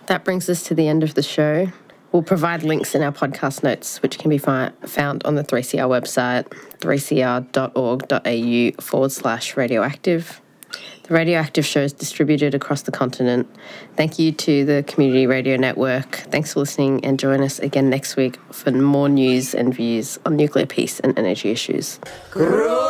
That brings us to the end of the show. We'll provide links in our podcast notes, which can be found on the 3CR website, 3cr.org.au/radioactive. The Radioactive show is distributed across the continent. Thank you to the Community Radio Network. Thanks for listening, and join us again next week for more news and views on nuclear peace and energy issues.